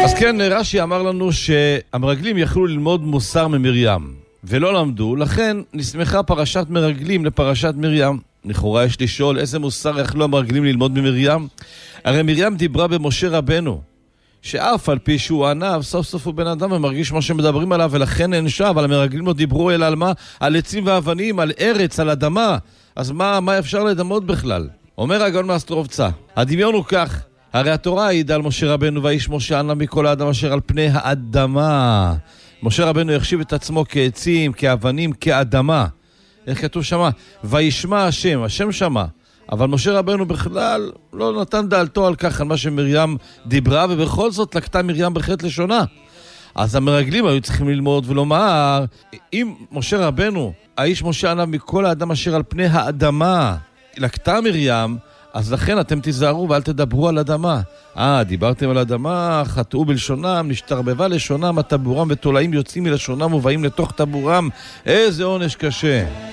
אז כן, רש"י אמר לנו שהמרגלים יכלו ללמוד מוסר ממרים, ולא למדו, לכן נסמכה פרשת מרגלים לפרשת מרים. לכאורה יש לשאול, איזה מוסר יכלו המרגלים ללמוד ממרים? הרי מרים דיברה במשה רבנו, שאף על פי שהוא ענב, סוף סוף הוא בן אדם ומרגיש מה שמדברים עליו, ולכן אין שב, אבל המרגלים לא דיברו אלא על מה? על עצים ואבנים, על ארץ, על אדמה. אז מה אפשר לדמות בכלל? אומר הגאון מאסטרובצה, הדמיון הוא כך, הרי התורה העידה על משה רבנו, ואיש משה ענב מכל האדם אשר על פני האדמה. משה רבנו החשיב את עצמו כעצים, כאבנים, כאדמה. איך כתוב שמה? וישמע השם, השם שמה. אבל משה רבנו בכלל לא נתן דעתו על כך, על מה שמרים דיברה, ובכל זאת לקטה מרים בחטא לשונה. אז המרגלים היו צריכים ללמוד ולומר, אם משה רבנו, האיש משה ענב מכל האדם אשר על פני האדמה, לקטה מרים, אז לכן אתם תיזהרו ואל תדברו על אדמה. דיברתם על אדמה, חטאו בלשונם, נשתרבבה לשונם, הטבורם ותולעים יוצאים מלשונם ובאים לתוך טבורם. איזה עונש קשה.